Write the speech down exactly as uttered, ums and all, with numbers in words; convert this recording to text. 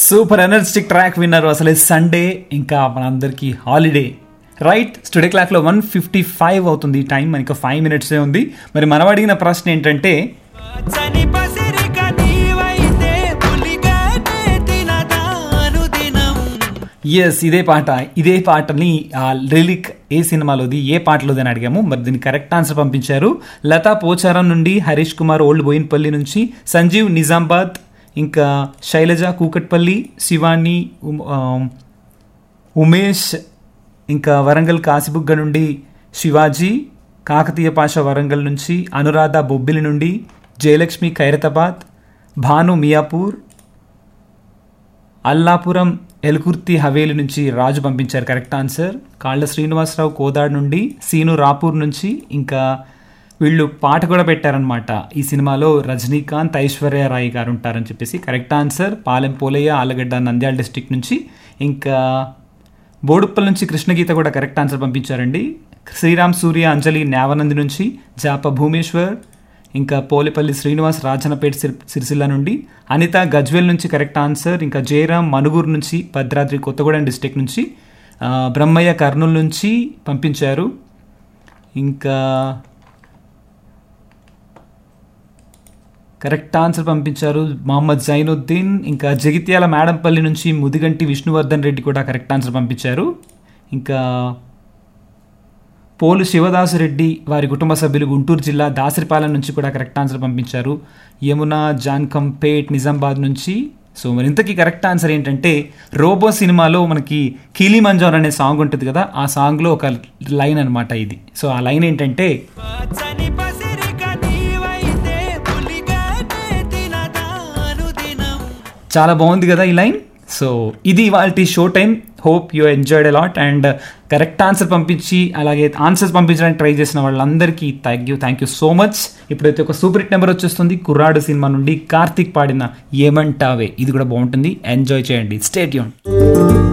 Super energetic track విన్నారు. అసలు Sunday, ఇంకా మనందరికీ హాలిడే రైట్. స్టూడియో క్లాక్లో వన్ ఫిఫ్టీ ఫైవ్ అవుతుంది టైం, మనకి ఫైవ్ మినిట్సే ఉంది. మరి మనం అడిగిన ప్రశ్న ఏంటంటే, ఎస్ ఇదే పాట ఇదే పాటని ఆ లిరిక్ ఏ సినిమాలోది, ఏ పాటలోది అని అడిగాము. మరి దీనికి కరెక్ట్ ఆన్సర్ పంపించారు లతా పోచారం నుండి, హరీష్ కుమార్ ఓల్డ్ బోయిన్పల్లి నుంచి, సంజీవ్ నిజామాబాద్, ఇంకా శైలజ కూకట్పల్లి, శివాని, ఉమేష్, ఇంకా వరంగల్ కాసిబుగ్గ నుండి శివాజీ, కాకతీయ పాష వరంగల్ నుంచి, అనురాధ బొబ్బిలి నుండి, జయలక్ష్మి ఖైరతాబాద్, భాను మియాపూర్, అల్లాపురం ఎల్కుర్తి హవేలి నుంచి రాజు పంపించారు కరెక్ట్ ఆన్సర్. కాళ్ళ శ్రీనివాసరావు కోదాడ్ నుండి, సీను రాపూర్ నుంచి, ఇంకా వీళ్ళు పాట కూడా పెట్టారనమాట ఈ సినిమాలో, రజనీకాంత్ ఐశ్వర్య రాయ్ గారు ఉంటారని చెప్పేసి correct answer. Palem Polayya Allagadda Nandyal district నుంచి, ఇంకా బోడుప్పల్ నుంచి కృష్ణగీత కూడా కరెక్ట్ ఆన్సర్ పంపించారండి. శ్రీరామ్ సూర్య అంజలి నేవనంది నుంచి, జాప భూమేశ్వర్, ఇంకా పోలేపల్లి శ్రీనివాస్ రాజనపేట సిరిసిల్ల నుండి, అనిత గజ్వేల్ నుంచి కరెక్ట్ ఆన్సర్. ఇంకా జయరామ్ మనుగూరు నుంచి, భద్రాద్రి కొత్తగూడెం డిస్ట్రిక్ట్ నుంచి, బ్రహ్మయ్య కర్నూలు నుంచి పంపించారు. ఇంకా కరెక్ట్ ఆన్సర్ పంపించారు మహమ్మద్ జైనుద్దీన్. ఇంకా జగిత్యాల మేడంపల్లి నుంచి ముదిగంటి విష్ణువర్ధన్ రెడ్డి కూడా కరెక్ట్ ఆన్సర్ పంపించారు. ఇంకా పోలు శివదాసురెడ్డి వారి కుటుంబ సభ్యులు గుంటూరు జిల్లా దాసరిపాలెం నుంచి కూడా కరెక్ట్ ఆన్సర్ పంపించారు. యమున జాన్కంపేట్ నిజామాబాద్ నుంచి. సో మరి ఇంతకీ కరెక్ట్ ఆన్సర్ ఏంటంటే, రోబో సినిమాలో మనకి కీలి మంజోర్ అనే సాంగ్ ఉంటుంది కదా, ఆ సాంగ్లో ఒక లైన్ అనమాట ఇది. సో ఆ లైన్ ఏంటంటే, చాలా బాగుంది కదా ఈ లైన్. సో ఇది ఇవాల్టి show time. Hope you enjoyed a lot. And correct answer పంపించి అలాగే ఆన్సర్స్ పంపించడానికి ట్రై చేసిన వాళ్ళందరికీ thank you thank you so much. ఇప్పుడైతే ఒక సూపర్ హిట్ నెంబర్ వచ్చేస్తుంది, కుర్రాడు సినిమా నుండి కార్తీక్ పాడిన ఏమంటావే. ఇది కూడా బాగుంటుంది, ఎంజాయ్ చేయండి. Stay tune.